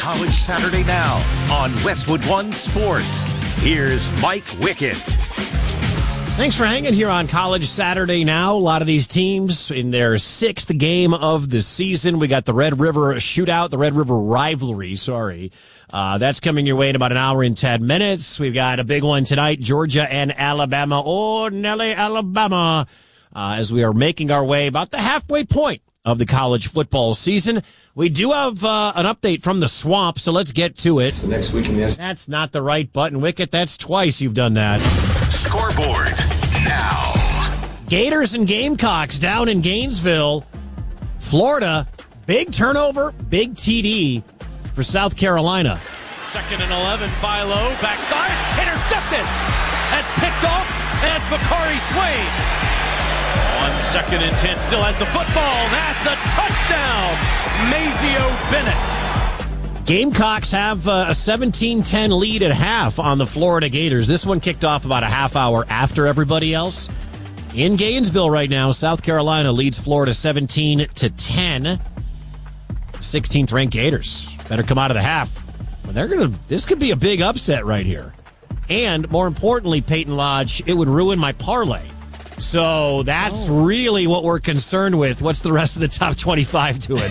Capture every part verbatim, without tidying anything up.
College Saturday Now on Westwood One Sports. Here's Mike Wickett. Thanks for hanging here on College Saturday Now. A lot of these teams in their sixth game of the season. We got the Red River Shootout, the Red River Rivalry, sorry. Uh, that's coming your way in about an hour and ten minutes. We've got a big one tonight, Georgia and Alabama. Oh, Nelly, Alabama. Uh, as we are making our way about the halfway point of the college football season. We do have uh, an update from the swamp, so let's get to it. So next week in the That's not the right button, Wicket. That's twice you've done that. Scoreboard now. Gators and Gamecocks down in Gainesville, Florida. Big turnover, big T D for South Carolina. Second and eleven, Philo, backside, intercepted. That's picked off, and it's Bakari Swain. On second and ten, still has the football. That's a touchdown. Mazio Bennett. Gamecocks have uh, a seventeen ten lead at half on the Florida Gators. This one kicked off about a half hour after everybody else. In Gainesville right now, South Carolina leads Florida seventeen to ten. sixteenth ranked Gators better come out of the half. Well, they're gonna. This could be a big upset right here. And more importantly, Peyton Lodge, it would ruin my parlay. So that's oh. really what we're concerned with. What's the rest of the top twenty-five doing?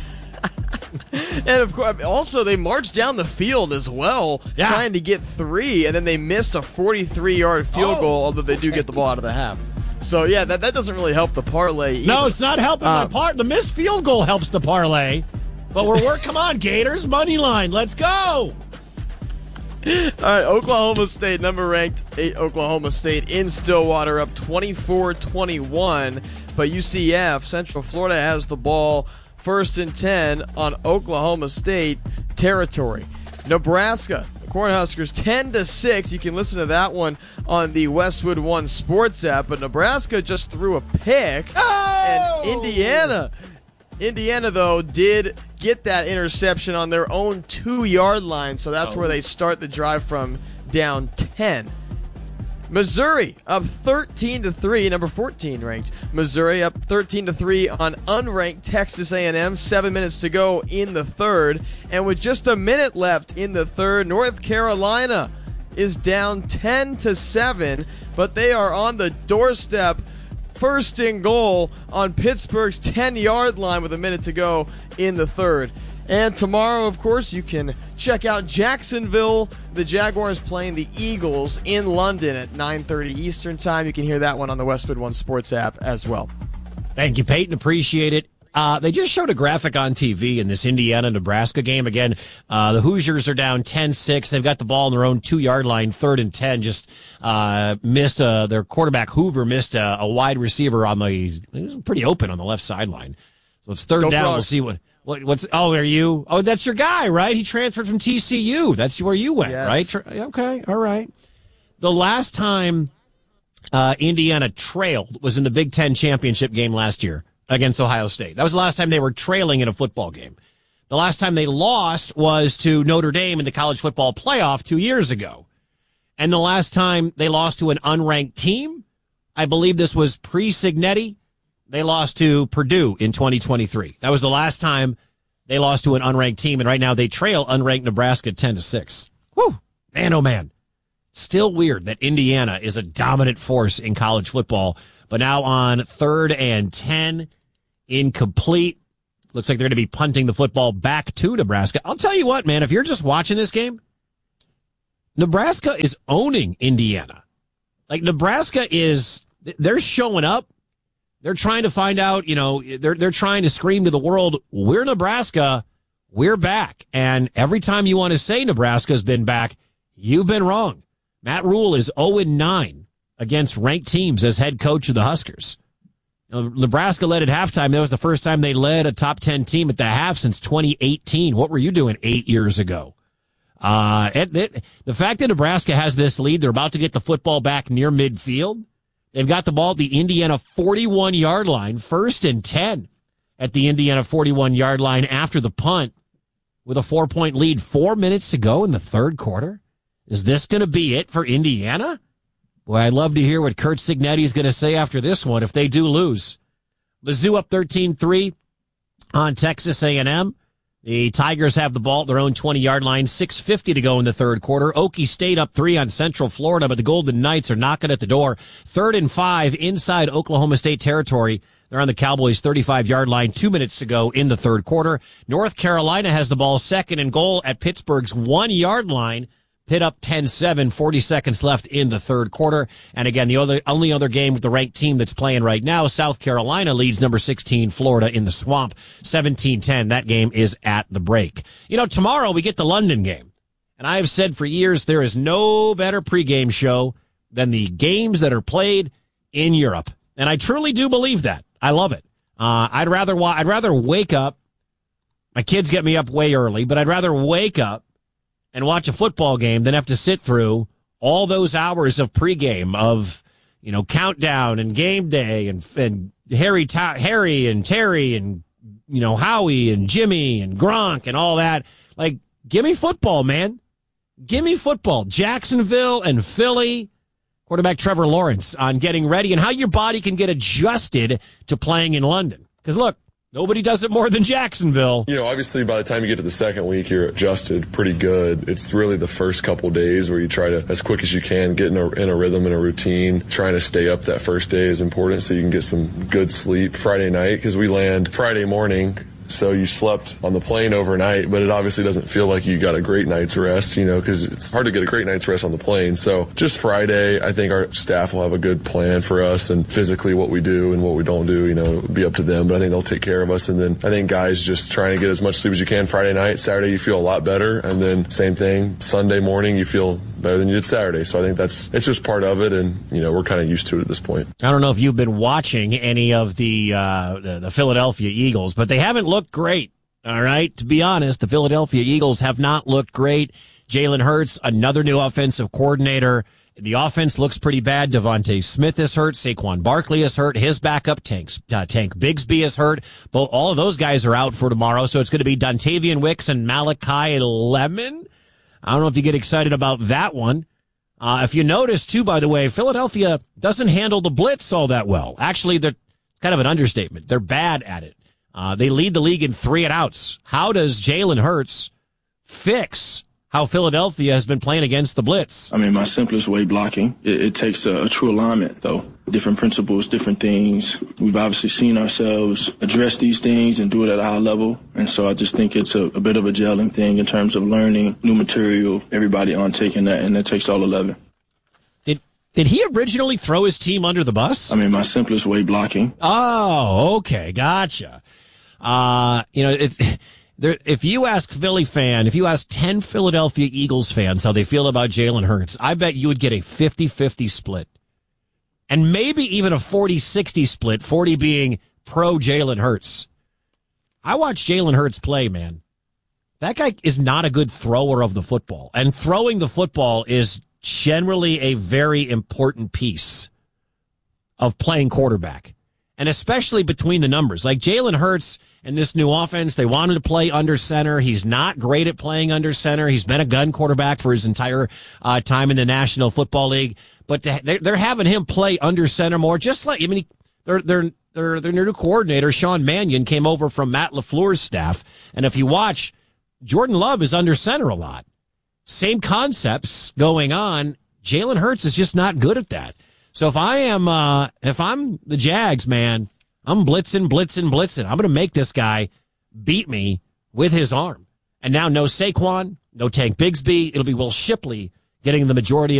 And of course, also they marched down the field as well, yeah. trying to get three, and then they missed a forty-three-yard field oh, goal, although they do okay. get the ball out of the half. So yeah, that, that doesn't really help the parlay either. No, it's not helping uh, my par. The missed field goal helps the parlay. But we're working. Come on, Gators, money line. Let's go. All right, Oklahoma State, number ranked eight Oklahoma State in Stillwater, up twenty-four twenty-one. But U C F, Central Florida, has the ball first and ten on Oklahoma State territory. Nebraska, the Cornhuskers, ten to six. You can listen to that one on the Westwood One Sports app. But Nebraska just threw a pick, oh! and Indiana... Indiana, though, did get that interception on their own two-yard line, so that's oh. where they start the drive from, down ten. Missouri up thirteen to three, number fourteen ranked. Missouri up thirteen to three on unranked Texas A and M. Seven minutes to go in the third, and with just a minute left in the third, North Carolina is down ten to seven, but they are on the doorstep. First and goal on Pittsburgh's ten-yard line with a minute to go in the third. And tomorrow, of course, you can check out Jacksonville. The Jaguars playing the Eagles in London at nine thirty Eastern Time. You can hear that one on the Westwood One Sports app as well. Thank you, Peyton. Appreciate it. Uh, they just showed a graphic on T V in this Indiana-Nebraska game. Again, uh, the Hoosiers are down ten six. They've got the ball on their own two-yard line, third and ten. Just uh, missed uh, their quarterback, Hoover, missed a, a wide receiver on the – it was pretty open on the left sideline. So it's third Go down. Frogs. We'll see what, what – what's – oh, are you – oh, that's your guy, right? He transferred from T C U. That's where you went, yes. right? Tra- okay, all right. The last time uh, Indiana trailed was in the Big Ten championship game last year against Ohio State. That was the last time they were trailing in a football game. The last time they lost was to Notre Dame in the college football playoff two years ago. And the last time they lost to an unranked team, I believe this was pre-Signetti, they lost to Purdue in twenty twenty-three. That was the last time they lost to an unranked team, and right now they trail unranked Nebraska ten to six. Whew, man, oh man. Still weird that Indiana is a dominant force in college football, but now on third and ten, incomplete. Looks like they're going to be punting the football back to Nebraska. I'll tell you what, man, if you're just watching this game, Nebraska is owning Indiana. Like, Nebraska is, they're showing up. They're trying to find out, you know, they're, they're trying to scream to the world, we're Nebraska, we're back. And every time you want to say Nebraska's been back, you've been wrong. Matt Rule is oh and nine against ranked teams as head coach of the Huskers. Now, Nebraska led at halftime. That was the first time they led a top ten team at the half since twenty eighteen. What were you doing eight years ago? Uh, it, it, the fact that Nebraska has this lead, they're about to get the football back near midfield. They've got the ball at the Indiana forty-one-yard line, first and ten at the Indiana forty-one-yard line after the punt with a four-point lead. Four minutes to go in the third quarter. Is this going to be it for Indiana? Boy, I'd love to hear what Curt Cignetti is going to say after this one if they do lose. Mizzou up thirteen three on Texas A and M. The Tigers have the ball at their own twenty-yard line, six fifty to go in the third quarter. Okie State up three on Central Florida, but the Golden Knights are knocking at the door. Third and five inside Oklahoma State territory. They're on the Cowboys' thirty-five-yard line, two minutes to go in the third quarter. North Carolina has the ball second and goal at Pittsburgh's one-yard line. Pitt up ten seven, forty seconds left in the third quarter. And again, the other, only other game with the ranked team that's playing right now, South Carolina leads number sixteen, Florida, in the Swamp, seventeen ten. That game is at the break. You know, tomorrow we get the London game. And I have said for years there is no better pregame show than the games that are played in Europe. And I truly do believe that. I love it. Uh, I'd rather, wa- I'd rather wake up. My kids get me up way early, but I'd rather wake up and watch a football game than have to sit through all those hours of pregame of, you know, countdown and game day and, and Harry, Ta- Harry and Terry and, you know, Howie and Jimmy and Gronk and all that. Like, give me football, man. Give me football. Jacksonville and Philly. Quarterback Trevor Lawrence on getting ready and how your body can get adjusted to playing in London. Because, look, nobody does it more than Jacksonville. You know, obviously, by the time you get to the second week, you're adjusted pretty good. It's really the first couple days where you try to, as quick as you can, get in a, in a rhythm and a routine. Trying to stay up that first day is important so you can get some good sleep Friday night, because we land Friday morning. So you slept on the plane overnight, but it obviously doesn't feel like you got a great night's rest, you know, because it's hard to get a great night's rest on the plane. So just Friday, I think our staff will have a good plan for us, and physically what we do and what we don't do, you know, it'll be up to them, but I think they'll take care of us. And then I think guys just trying to get as much sleep as you can Friday night. Saturday, you feel a lot better. And then same thing, Sunday morning, you feel better than you did Saturday. So I think that's, it's just part of it. And, you know, we're kind of used to it at this point. I don't know if you've been watching any of the, uh, the, the Philadelphia Eagles, but they haven't looked great. All right. To be honest, the Philadelphia Eagles have not looked great. Jalen Hurts, another new offensive coordinator. The offense looks pretty bad. Devontae Smith is hurt. Saquon Barkley is hurt. His backup, Tank, uh, Tank Bigsby, is hurt. Both, all of those guys are out for tomorrow. So it's going to be Dontavian Wicks and Malachi Lemon. I don't know if you get excited about that one. Uh, if you notice, too, by the way, Philadelphia doesn't handle the blitz all that well. Actually, they're kind of an understatement. They're bad at it. Uh, they lead the league in three and outs. How does Jalen Hurts fix how Philadelphia has been playing against the blitz? I mean, my simplest way, blocking. It, it takes a, a true alignment, though. Different principles, different things. We've obviously seen ourselves address these things and do it at a high level. And so I just think it's a, a bit of a gelling thing in terms of learning new material, everybody on taking that, and that takes all eleven. Did did he originally throw his team under the bus? I mean, my simplest way, blocking. Oh, okay. Gotcha. Uh, you know, it, there, if you ask Philly fan, if you ask ten Philadelphia Eagles fans how they feel about Jalen Hurts, I bet you would get a fifty-fifty split. And maybe even a forty sixty split, forty being pro Jalen Hurts. I watched Jalen Hurts play, man. That guy is not a good thrower of the football. And throwing the football is generally a very important piece of playing quarterback. And especially between the numbers. Like Jalen Hurts and this new offense, they want him to play under center. He's not great at playing under center. He's been a gun quarterback for his entire uh, time in the National Football League. But to, they're, they're having him play under center more. Just like, I mean, he, they're, they're, they're, their new coordinator, Sean Mannion, came over from Matt LaFleur's staff. And if you watch, Jordan Love is under center a lot. Same concepts going on. Jalen Hurts is just not good at that. So if I am, uh, if I'm the Jags, man, I'm blitzing, blitzing, blitzing. I'm going to make this guy beat me with his arm. And now no Saquon, no Tank Bigsby. It'll be Will Shipley getting the majority of